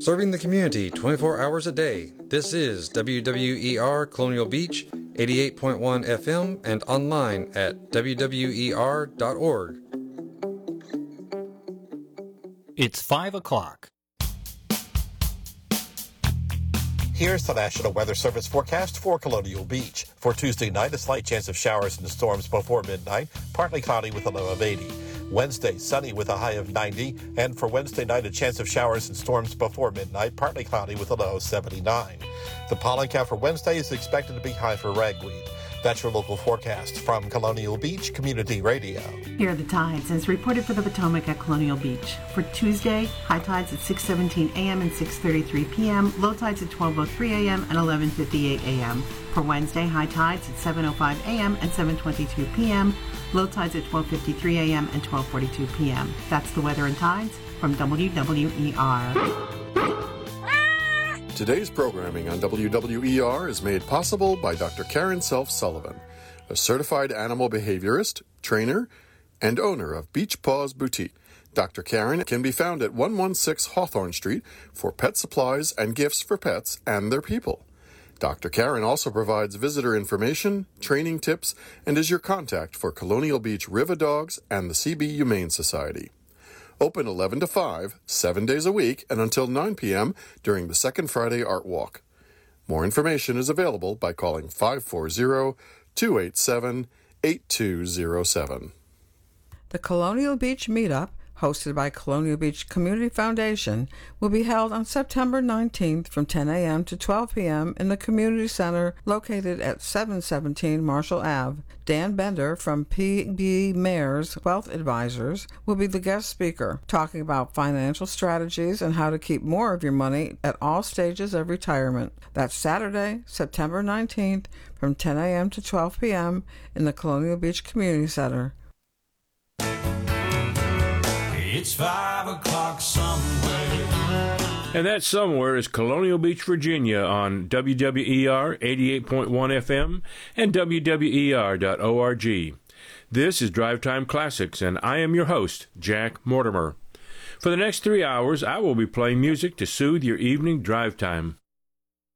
Serving the community 24 hours a day, this is WWER Colonial Beach, 88.1 FM, and online at wwer.org. It's 5 o'clock. Here's the National Weather Service forecast for Colonial Beach. For Tuesday night, a slight chance of showers and storms before midnight, partly cloudy with a low of 80. Wednesday, sunny with a high of 90. And for Wednesday night, a chance of showers and storms before midnight, partly cloudy with a low of 79. The pollen count for Wednesday is expected to be high for ragweed. That's your local forecast from Colonial Beach Community Radio. Here are the tides as reported for the Potomac at Colonial Beach. For Tuesday, high tides at 6:17 a.m. and 6:33 p.m., low tides at 12:03 a.m. and 11:58 a.m. For Wednesday, high tides at 7:05 a.m. and 7:22 p.m., low tides at 12:53 a.m. and 12:42 p.m. That's the weather and tides from WWER. Today's programming on WWER is made possible by Dr. Karen Self-Sullivan, a certified animal behaviorist, trainer, and owner of Beach Paws Boutique. Dr. Karen can be found at 116 Hawthorne Street for pet supplies and gifts for pets and their people. Dr. Karen also provides visitor information, training tips, and is your contact for Colonial Beach River Dogs and the CB Humane Society. Open 11 to 5, 7 days a week, and until 9 p.m. during the Second Friday Art Walk. More information is available by calling 540-287-8207. The Colonial Beach Meetup, hosted by Colonial Beach Community Foundation, will be held on September 19th from 10 a.m. to 12 p.m. in the Community Center located at 717 Marshall Ave. Dan Bender from PB Mayors Wealth Advisors will be the guest speaker, talking about financial strategies and how to keep more of your money at all stages of retirement. That's Saturday, September 19th from 10 a.m. to 12 p.m. in the Colonial Beach Community Center. It's 5 o'clock somewhere. And that somewhere is Colonial Beach, Virginia on WWER 88.1 FM and WWER.org. This is Drive Time Classics, and I am your host, Jack Mortimer. For the next 3 hours, I will be playing music to soothe your evening drive time.